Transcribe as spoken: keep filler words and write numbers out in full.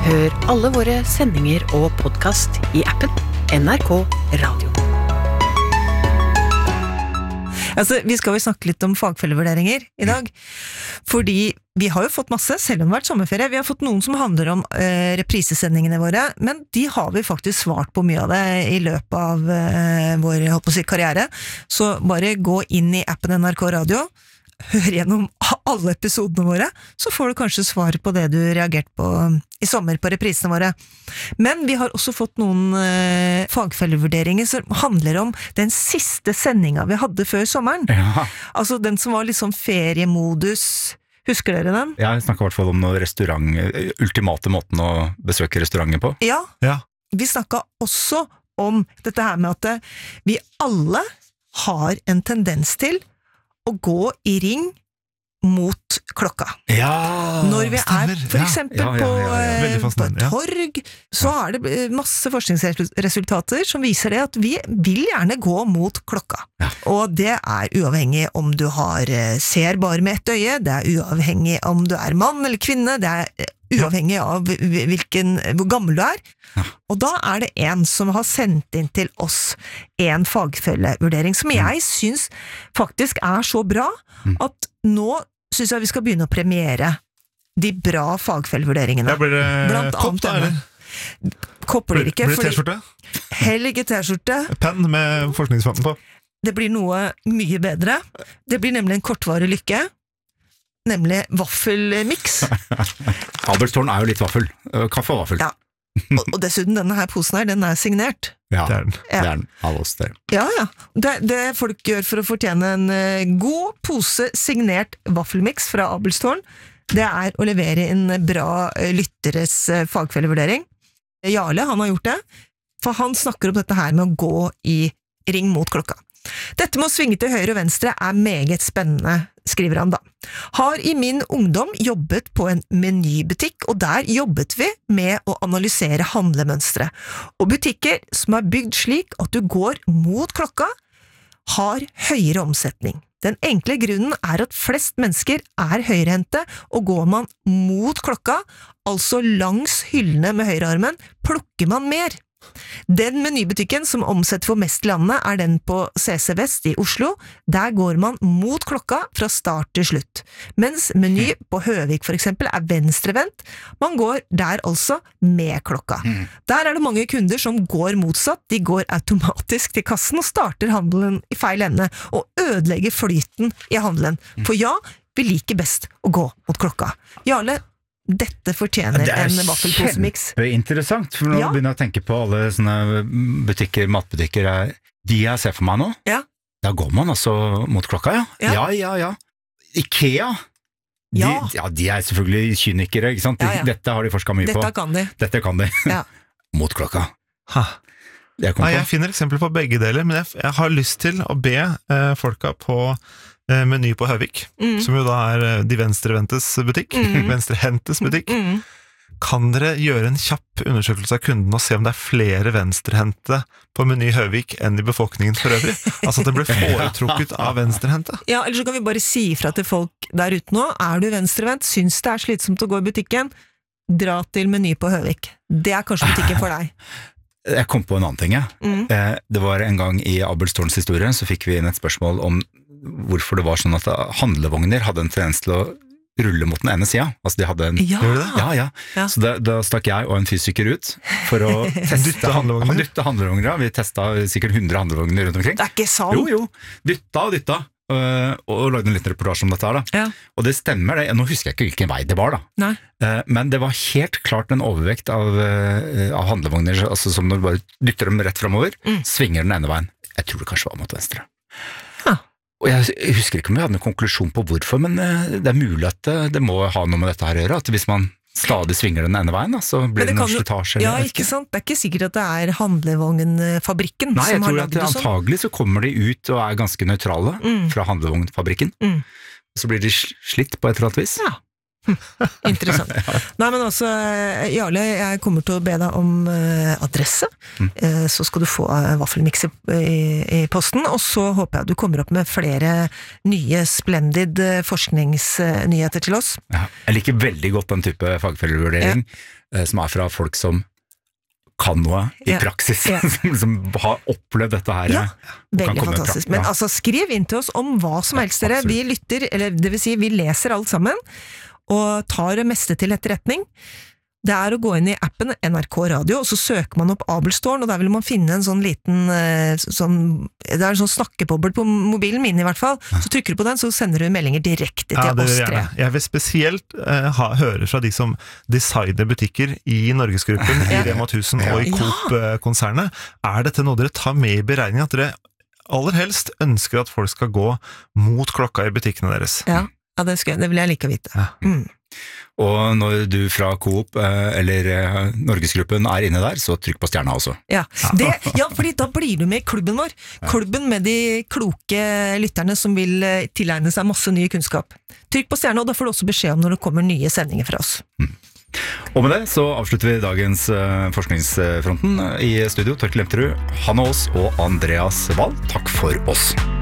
Hør alle våre sendinger og podcast i appen N R K Radio. Altså, vi skal jo snakke litt om fagfellevurderinger i dag, fordi vi har jo fått masse, selv om det har vært sommerferie. Vi har fått noen som handler om eh, reprisesendingene våre, men de har vi faktisk svart på mye av det i løpet av eh, vår, holdt på å si, karriere. Så bare gå inn i appen N R K Radio, hør gjennom alle episodene våre, så får du kanskje svar på det du reagerte på i sommer på reprisene våre. Men vi har også fått noen eh, fagfellevurderinger som handler om den siste sendinga vi hadde før sommeren. Ja. Altså den som var litt sånn feriemodus. Husker dere den? Jeg snakker i hvert fall om noe restaurant, ultimate måten å besøke restauranter på. Ja, Ja. vi snakket også om dette her med at vi alle har en tendens til å gå i ring mot klokka. Ja, Når vi stemmer. er for Ja. eksempel Ja, ja, ja, ja. på, Veldig eh, på et fascinerende, ja. torg, så er det eh, masse forskningsresultater som viser det at vi vil gjerne gå mot klokka. Ja. Og det er uavhengig om du har eh, ser bare med ett øye, det er uavhengig om du er mann eller kvinne, det er eh, uavhengig av hvilken, hvor gammel du er. Ja. Og da er det en som har sendt inn til oss en fagfellevurdering som jeg synes faktisk er så bra at nå synes jeg vi skal begynne å premiere de bra fagfellevurderingene. Ja, blir det Blant kopp annet da, denne. eller? Kopp blir det ikke, Blir det fordi t-skjorte? heller ikke t-skjorte. Penn med forskningsvann på. Det blir noe mye bedre. Det blir nemlig en kortvarig lykke. Nemlig vaffelmix. Abelstårn er jo litt vaffel. Kaffe og vaffel. Ja. Og, og dessuten, denne her posen her, den er signert. Ja, Det er den. det er den av oss der. Ja, ja. Det, det folk gjør for å fortjene en eh, god pose signert vaffelmix fra Abelstårn, det er å levere en bra eh, lytteres eh, fagfellevurdering. Jarle, han har gjort det, for han snakker om dette her med å gå i ring mot klokka. Dette med å svinge til høyre og venstre er meget spennende, skriver han da. Har i min ungdom jobbet på en menybutikk, og der jobbet vi med å analysere handlemønstre. Og butikker som er bygd slik at du går mot klokka, har høyere omsetning. Den enkle grunnen er at flest mennesker er høyrehendte, og går man mot klokka, altså langs hyllene med høyrearmen, plukker man mer. Den menybutikken som omsetter for mest i landet er den på C C Vest i Oslo. Der går man mot klokka fra start til slutt. Mens Meny på Høvik for eksempel er venstrevendt. Man går der altså med klokka. Der er det mange kunder som går motsatt. De går automatisk til kassen og starter handelen i feil ende, og ødelegger flyten i handelen. For ja, vi liker best å gå mot klokka. Jarle, dette fortjener en vaffelposemix. Det er kjempeinteressant, for nå Ja. begynner jeg å tenke på alle sånne butikker, matbutikker. er- De jeg ser for meg nå, Ja. da går man altså mot klokka, ja. Ja. Ja, ja, ja. Ikea, de, Ja. ja, de er selvfølgelig kynikere, ikke sant? De, Ja, ja. Dette har de forsket mye Dette på. kan de. Dette kan de. Ja. Mot klokka. Ha. Det kom Nei, på. jeg finner eksempler på begge deler, men jeg, jeg har lyst til å be eh, folka på eh, Meny på Høvik, Mm. som jo da er eh, de venstrevendtes butikk, Mm. venstrehendtes butikk. Mm. Kan dere gjøre en kjapp undersøkelse av kunden og se om det er flere venstrehendte på Meny Høvik enn i befolkningen for øvrig? Altså at det blir foretrukket av venstrehendte? Ja, eller så kan vi bare si ifra til folk der ute nå. Er du venstrevendt, syns det er slitsomt å gå i butikken, dra til Meny på Høvik. Det er kanskje butikken for deg. Jeg kom på en annen ting, jeg. Mm. Eh, Det var en gang i Abelstårns historie, så fikk vi inn et spørsmål om hvorfor det var sånn at handlevogner hadde en tendens til å rulle mot den ene sida. Altså de hadde en... Ja. Gjør du det? Ja, ja. Ja. Så da, da stakk jeg og en fysiker ut for å teste Dytte handlevogner? Dytte handlevogner. Vi testet sikkert hundre handlevogner rundt omkring. Det er ikke sant. Jo, jo. Dytta og dytta. øh, Og lagde en liten reportasje om dette her da. Ja. Og det stemmer det. Nå husker jeg ikke hvilken vei det var da. Nei. Eh, Men det var helt klart en overvekt av, eh, av handlevogner, altså som når du bare dytter dem rett fremover, Mm. svinger den ene veien. Jeg tror det kanskje var mot venstre. Ja. Og jeg husker ikke om vi hadde en konklusjon på hvorfor, men eh, det er mulig at det, det må ha noe med dette her å gjøre, at hvis man stadig svinger den ene veien, da, så Men blir det det noe kan jo- slitasje. Ja, jeg vet ikke sant? Det er ikke sikkert at det er handlevognfabrikken Nei, jeg som har tror laget at det sånn. antagelig så kommer de ut og er ganske nøytrale Mm. fra handlevognfabrikken. Mm. Så blir de sl- slitt på et eller annet vis. Ja. Interessant. Nei, men altså, Jarle, jeg kommer til å be deg om uh, adresse, mm. uh, så skal du få uh, vaffelmix i, i, i posten, og så håper jeg du kommer opp med flere nye splendid uh, forskningsnyheter til oss. Ja, jeg liker veldig godt den type fagfellevurdering, ja. uh, som er fra folk som kan noe i ja. praksis, ja. som, som har opplevd dette her. Ja, veldig fantastisk. Men altså, skriv inn til oss om hva som helst dere. Vi lytter, eller det vil si, vi leser alt sammen, og tar det meste til etterretning. Det er å gå inn i appen N R K Radio, og så søker man opp Abelstårn, og der vil man finne en sånn liten, sånn, det er en sånn snakkebobbel på mobilen min i hvert fall. Så trykker du på den, så sender du meldinger direkte til ja, oss tre. Jeg vil spesielt uh, ha, høre fra de som designer butikker i Norgesgruppen, i Rema tusen og i Coop-konsernet. Er dette noe dere tar med i beregning, at dere aller helst ønsker at folk skal gå mot klokka i butikkene deres? Ja, ja det, skal, det vil jeg like å vite. Ja. Mm. Og når du fra Coop eller Norgesgruppen er inne der, så trykk på stjerna også. Ja, det, ja, fordi da blir du med i klubben vår. Klubben med de kloke lytterne som vil tilegne seg masse ny kunnskap. Trykk på stjerna, og da får du også beskjed om når det kommer nye sendinger fra oss. Mm. Og med det så avslutter vi dagens forskningsfronten. I studio, Torkel Lemterud, Hanne Aas og Andreas Wahl. Takk for oss.